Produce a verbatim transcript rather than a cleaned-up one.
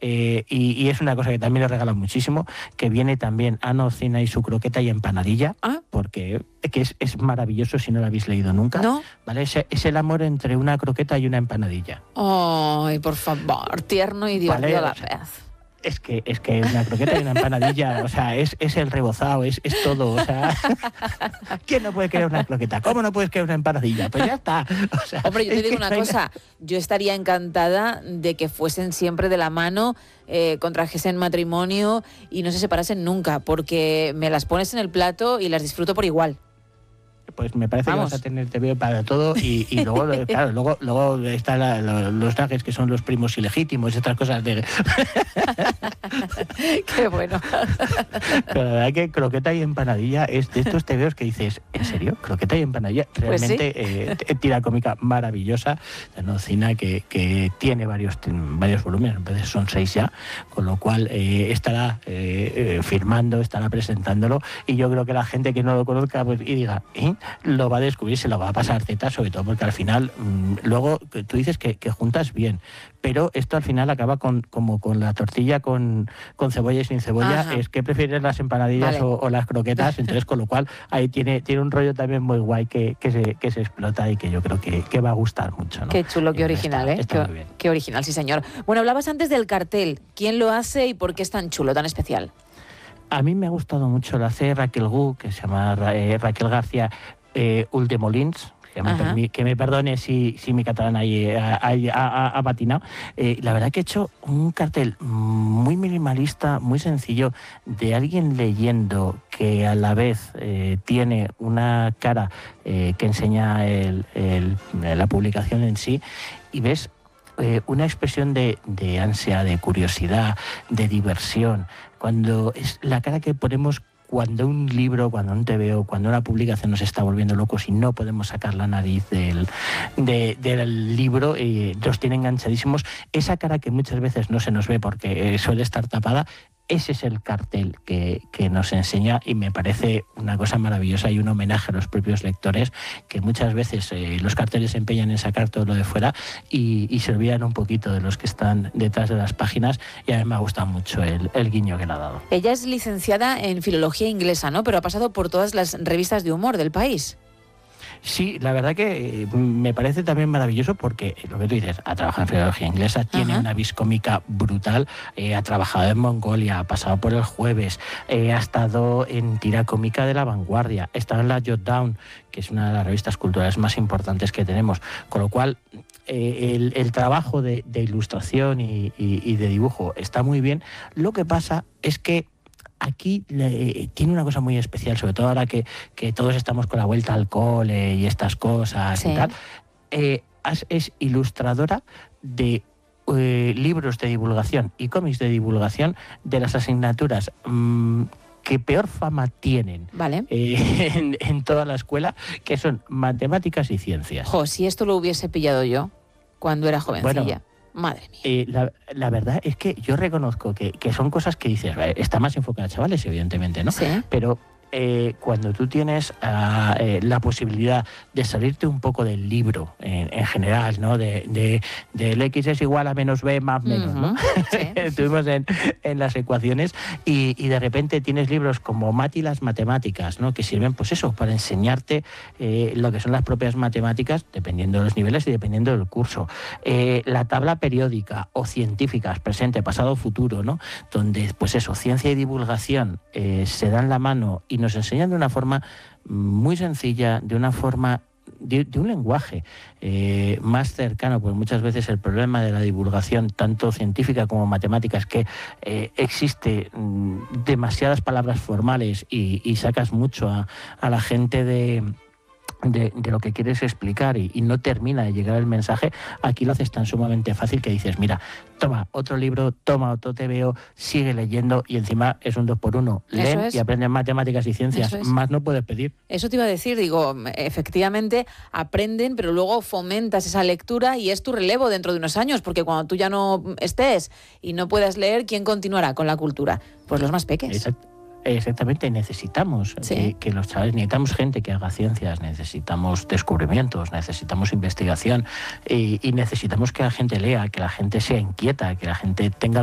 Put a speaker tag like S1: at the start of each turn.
S1: eh, y, y es una cosa que también le regala muchísimo, que viene también Ana Ocina y su croqueta y empanadilla,
S2: ¿Ah?
S1: porque que es, es maravilloso si no lo habéis leído nunca.
S2: ¿No?
S1: ¿Vale? Es, es el amor entre una croqueta y una empanadilla.
S2: Ay, por favor, tierno y divertido
S1: Vale,
S2: a la
S1: o sea,
S2: vez.
S1: Es que, es que una croqueta y una empanadilla, o sea, es, es el rebozado, es, es todo, o sea, ¿quién no puede querer una croqueta? ¿Cómo no puedes querer una empanadilla? Pues ya está. O sea,
S2: Hombre, yo te
S1: es
S2: digo
S1: que
S2: una
S1: no hay
S2: cosa, yo estaría encantada de que fuesen siempre de la mano, eh, contrajesen matrimonio y no se separasen nunca, porque me las pones en el plato y las disfruto por igual.
S1: Pues me parece
S2: Vamos.
S1: que vas a tener T V para todo y, y luego, claro, luego, luego están la, lo, los nuggets que son los primos ilegítimos y estas cosas de...
S2: Qué bueno.
S1: Pero la verdad que croqueta y empanadilla es de estos tebeos que dices, ¿en serio? ¿Croqueta y empanadilla? Realmente
S2: Pues sí.
S1: eh, tira cómica maravillosa. La Nocina que, que tiene varios, varios volúmenes, a veces son seis ya, con lo cual eh, estará eh, eh, firmando, estará presentándolo y yo creo que la gente que no lo conozca pues, y diga, ¿eh? Lo va a descubrir, se lo va a pasar teta, sobre todo porque al final, mmm, luego tú dices que, que juntas bien, pero esto al final acaba con como con la tortilla con, con cebolla y sin cebolla. Ajá. Es que prefieres las empanadillas vale. o, o las croquetas, entonces con lo cual ahí tiene, tiene un rollo también muy guay que, que, se, que se explota y que yo creo que, que va a gustar mucho, ¿no?
S2: Qué chulo, qué original,
S1: está,
S2: ¿eh?
S1: Está
S2: qué,
S1: muy bien.
S2: Qué original, sí señor. Bueno, hablabas antes del cartel, ¿quién lo hace y por qué es tan chulo, tan especial?
S1: A mí me ha gustado mucho, lo hace Raquel Gu, que se llama eh, Raquel García eh, Ulldemolins, que me, permi- que me perdone si, si mi catalán ahí ha, ha, ha patinado. Eh, la verdad que he hecho un cartel muy minimalista, muy sencillo, de alguien leyendo que a la vez eh, tiene una cara eh, que enseña el, el, la publicación en sí, y ves eh, una expresión de, de ansia, de curiosidad, de diversión, cuando es la cara que ponemos cuando un libro, cuando un tebeo, cuando una publicación nos está volviendo locos y no podemos sacar la nariz del, de, del libro, eh, nos tiene enganchadísimos. Esa cara que muchas veces no se nos ve porque eh, suele estar tapada, ese es el cartel que, que nos enseña y me parece una cosa maravillosa y un homenaje a los propios lectores, que muchas veces eh, los carteles se empeñan en sacar todo lo de fuera y, y se olvidan un poquito de los que están detrás de las páginas, y a mí me ha gustado mucho el, el guiño que le ha dado.
S2: Ella es licenciada en filología inglesa, ¿no? Pero ha pasado por todas las revistas de humor del país.
S1: Sí, la verdad que me parece también maravilloso porque, lo que tú dices, ha trabajado en filología inglesa, tiene Ajá. una vis cómica brutal, eh, ha trabajado en Mongolia, ha pasado por El Jueves, eh, ha estado en tira cómica de La Vanguardia, ha estado en la Jotdown, que es una de las revistas culturales más importantes que tenemos, con lo cual eh, el, el trabajo de, de ilustración y, y, y de dibujo está muy bien. Lo que pasa es que aquí le, tiene una cosa muy especial, sobre todo ahora que, que todos estamos con la vuelta al cole y estas cosas sí. y tal. Eh, es ilustradora de eh, libros de divulgación y cómics de divulgación de las asignaturas mmm, que peor fama tienen
S2: vale.
S1: eh, en, en toda la escuela, que son matemáticas y ciencias.
S2: Jo, si esto lo hubiese pillado yo cuando era jovencilla. Bueno, madre mía.
S1: Eh, la, la verdad es que yo reconozco que, que son cosas que dices, está más enfocada a chavales, evidentemente, ¿no?
S2: Sí.
S1: Pero eh, cuando tú tienes uh, eh, la posibilidad de salirte un poco del libro en, en general, ¿no? De, de, de el X es igual a menos B más menos, uh-huh. ¿no? Sí. Estuvimos en, en las ecuaciones y, y de repente tienes libros como Mat y las matemáticas, ¿no? Que sirven, pues eso, para enseñarte eh, lo que son las propias matemáticas, dependiendo de los niveles y dependiendo del curso. Eh, la tabla periódica o científicas, presente, pasado, futuro, ¿no? Donde, pues eso, ciencia y divulgación eh, se dan la mano y nos enseñan de una forma muy sencilla, de una forma, de, de un lenguaje eh, más cercano, porque muchas veces el problema de la divulgación, tanto científica como matemática, es que eh, existe mm, demasiadas palabras formales y, y sacas mucho a, a la gente de... De, de lo que quieres explicar y, y no termina de llegar el mensaje. Aquí lo haces tan sumamente fácil que dices, mira, toma otro libro, toma otro tebeo, sigue leyendo y encima es un dos por uno. Leen es. y aprenden matemáticas y ciencias. Es. Más no puedes pedir.
S2: Eso te iba a decir, digo, efectivamente aprenden, pero luego fomentas esa lectura y es tu relevo dentro de unos años, porque cuando tú ya no estés y no puedas leer, ¿quién continuará con la cultura? Pues los más peques.
S1: Exacto. Exactamente, necesitamos sí. que, que los chavales, necesitamos gente que haga ciencias, necesitamos descubrimientos, necesitamos investigación y, y necesitamos que la gente lea, que la gente sea inquieta, que la gente tenga